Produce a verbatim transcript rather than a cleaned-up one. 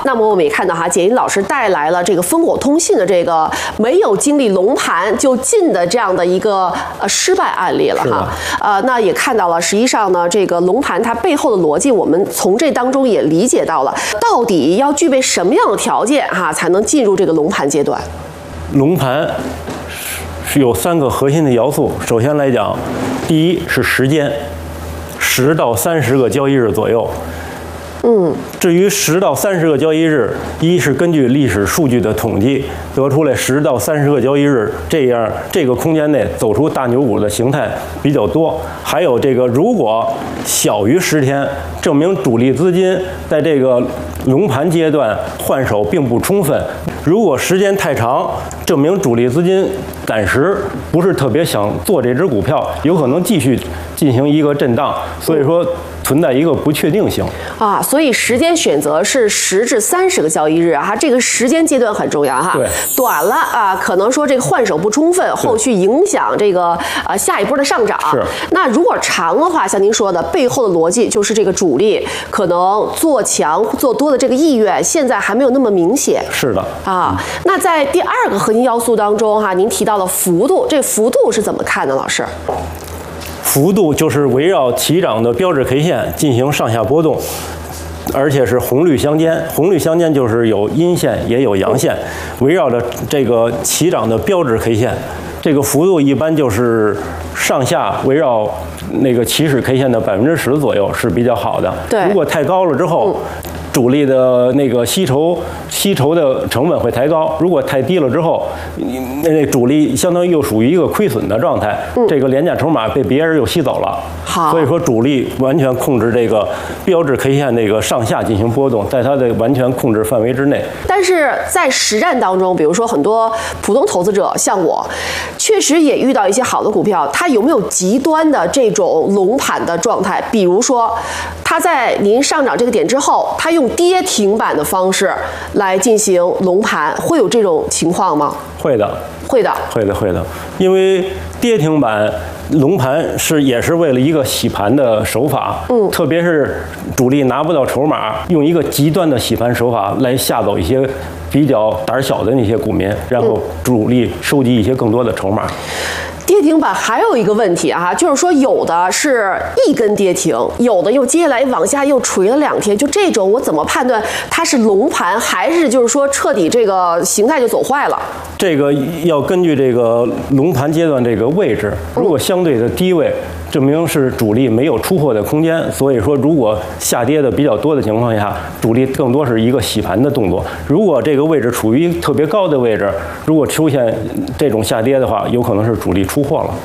那么我们也看到哈，简一老师带来了这个烽火通信的这个没有经历龙盘就进的这样的一个呃失败案例了哈。呃，那也看到了，实际上呢，这个龙盘它背后的逻辑，我们从这当中也理解到了，到底要具备什么样的条件哈，才能进入这个龙盘阶段？ 龙盘是有三个核心的要素。首先来讲，第一是时间，十到三十个交易日左右。嗯，至于十到三十个交易日，一是根据历史数据的统计得出来，十到三十个交易日这样这个空间内走出大牛股的形态比较多。还有这个，如果小于十天，证明主力资金在这个龙盘阶段换手并不充分。如果时间太长，证明主力资金暂时不是特别想做这只股票，有可能继续进行一个震荡。所以说，存在一个不确定性啊，所以时间选择是十至三十个交易日啊，这个时间阶段很重要哈。 对， 短了啊，可能说这个换手不充分，后续影响这个呃下一波的上涨。 是。 那如果长的话，像您说的，背后的逻辑就是这个主力可能做强做多的这个意愿，现在还没有那么明显。 是的。 啊，那在第二个核心要素当中哈，您提到了幅度，这幅度是怎么看的，老师？ 幅度就是围绕起涨的标志 K 线进行上下波动，而且是红绿相间。红绿相间就是有阴线也有阳线，围绕着这个起涨的标志 K 线，这个幅度一般就是上下围绕那个起始 K 线的百分之十左右是比较好的。 对， 如果太高了之后，嗯主力的那个吸筹吸筹的成本会抬高，如果太低了之后，那主力相当于又属于一个亏损的状态，嗯、这个廉价筹码被别人又吸走了。 好， 所以说主力完全控制这个标志 K 线那个上下进行波动，在它的完全控制范围之内。 但是在实战当中，比如说很多普通投资者像我，确实也遇到一些好的股票，它有没有极端的这种龙盘的状态？比如说，它在您上涨这个点之后，它用跌停板的方式来进行龙盘，会有这种情况吗？ 会的， 会的， 会的，会的。因为跌停板龙盘是也是为了一个洗盘的手法，嗯，特别是主力拿不到筹码，用一个极端的洗盘手法来吓走一些比较胆小的那些股民，然后主力收集一些更多的筹码。 跌停板还有一个问题啊，就是说有的是一根跌停，有的又接下来往下又垂了两天，就这种我怎么判断它是龙盘还是就是说彻底这个形态就走坏了？ 这个要根据这个龙盘阶段这个位置，如果相对的低位，证明是主力没有出货的空间，所以说如果下跌的比较多的情况下，主力更多是一个洗盘的动作。如果这个位置处于特别高的位置，如果出现这种下跌的话，有可能是主力出货了。